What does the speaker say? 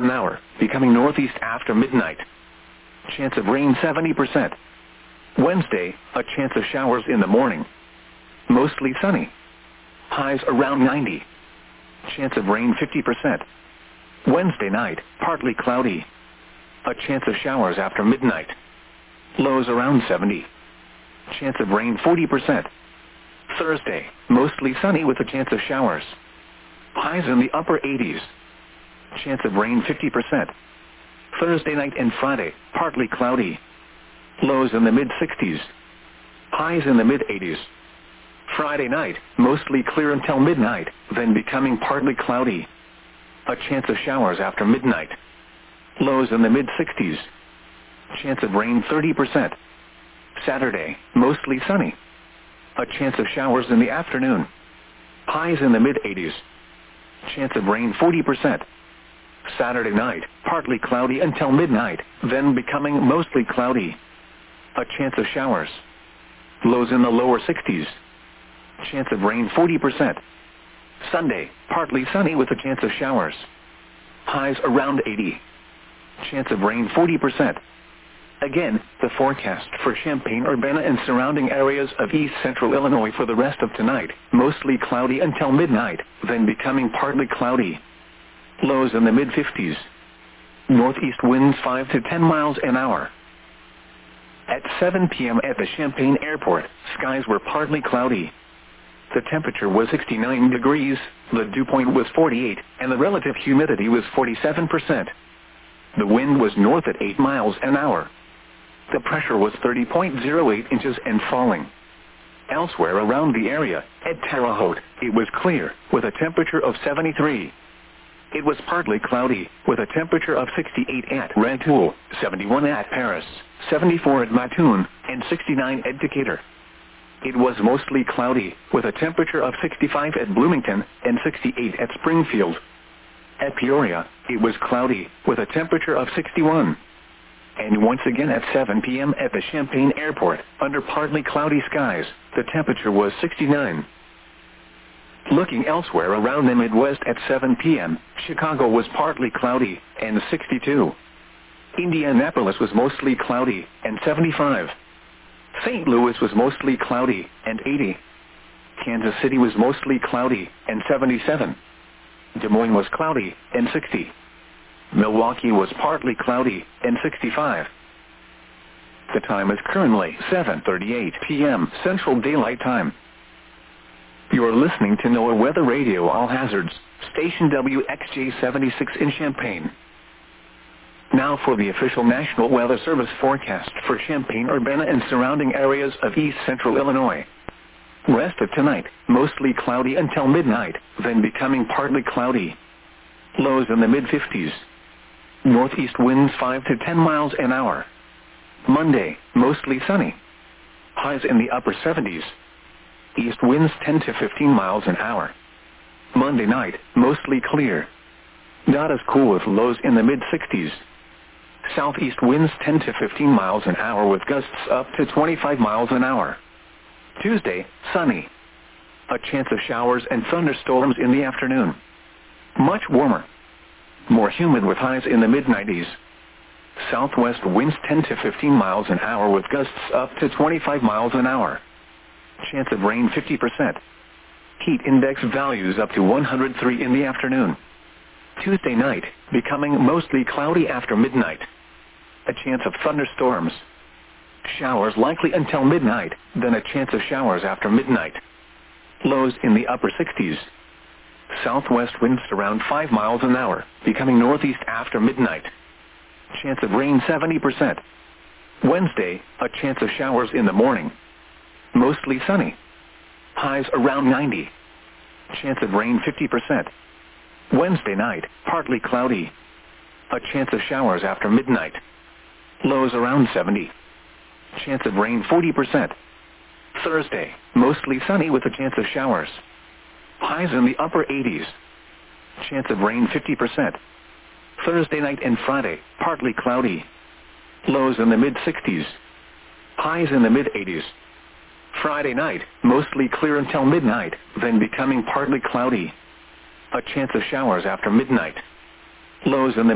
an hour, becoming northeast after midnight. Chance of rain 70%. Wednesday, a chance of showers in the morning. Mostly sunny. Highs around 90. Chance of rain 50%. Wednesday night, partly cloudy. A chance of showers after midnight. Lows around 70. Chance of rain 40%. Thursday, mostly sunny with a chance of showers. Highs in the upper 80s. Chance of rain 50%. Thursday night and Friday, partly cloudy. Lows in the mid-60s. Highs in the mid-80s. Friday night, mostly clear until midnight, then becoming partly cloudy. A chance of showers after midnight. Lows in the mid-60s. Chance of rain 30%. Saturday, mostly sunny. A chance of showers in the afternoon. Highs in the mid-80s. Chance of rain 40%. Saturday night, partly cloudy until midnight, then becoming mostly cloudy. A chance of showers. Lows in the lower 60s. Chance of rain 40%. Sunday, partly sunny with a chance of showers. Highs around 80. Chance of rain 40%. Again, the forecast for Champaign-Urbana and surrounding areas of east central Illinois for the rest of tonight. Mostly cloudy until midnight, then becoming partly cloudy. Lows in the mid-50s. Northeast winds 5 to 10 miles an hour. At 7 p.m. at the Champaign Airport, skies were partly cloudy. The temperature was 69 degrees, the dew point was 48, and the relative humidity was 47%. The wind was north at 8 miles an hour. The pressure was 30.08 inches and falling. Elsewhere around the area, at Terre Haute, it was clear, with a temperature of 73. It was partly cloudy, with a temperature of 68 at Rantoul, 71 at Paris, 74 at Mattoon, and 69 at Decatur. It was mostly cloudy, with a temperature of 65 at Bloomington, and 68 at Springfield. At Peoria, it was cloudy, with a temperature of 61. And once again at 7 p.m. at the Champaign Airport, under partly cloudy skies, the temperature was 69. Looking elsewhere around the Midwest at 7 p.m., Chicago was partly cloudy, and 62. Indianapolis was mostly cloudy, and 75. St. Louis was mostly cloudy, and 80. Kansas City was mostly cloudy, and 77. Des Moines was cloudy, and 60. Milwaukee was partly cloudy, and 65. The time is currently 7:38 p.m. Central Daylight Time. You are listening to NOAA Weather Radio All Hazards, station WXJ-76 in Champaign. Now for the official National Weather Service forecast for Champaign-Urbana and surrounding areas of east central Illinois. Rest of tonight, mostly cloudy until midnight, then becoming partly cloudy. Lows in the mid-50s. Northeast winds 5 to 10 miles an hour. Monday, mostly sunny. Highs in the upper 70s. East winds 10 to 15 miles an hour. Monday night, mostly clear. Not as cool with lows in the mid-60s. Southeast winds 10 to 15 miles an hour with gusts up to 25 miles an hour. Tuesday, sunny. A chance of showers and thunderstorms in the afternoon. Much warmer. More humid with highs in the mid-90s. Southwest winds 10 to 15 miles an hour with gusts up to 25 miles an hour. Chance of rain 50%. Heat index values up to 103 in the afternoon. Tuesday night, becoming mostly cloudy after midnight. A chance of thunderstorms. Showers likely until midnight, then a chance of showers after midnight. Lows in the upper 60s. Southwest winds around 5 miles an hour, becoming northeast after midnight. Chance of rain 70%. Wednesday, a chance of showers in the morning. Mostly sunny. Highs around 90. Chance of rain 50%. Wednesday night, partly cloudy. A chance of showers after midnight. Lows around 70. Chance of rain 40%. Thursday, mostly sunny with a chance of showers. Highs in the upper 80s. Chance of rain 50%. Thursday night and Friday, partly cloudy. Lows in the mid-60s. Highs in the mid-80s. Friday night, mostly clear until midnight, then becoming partly cloudy. A chance of showers after midnight. Lows in the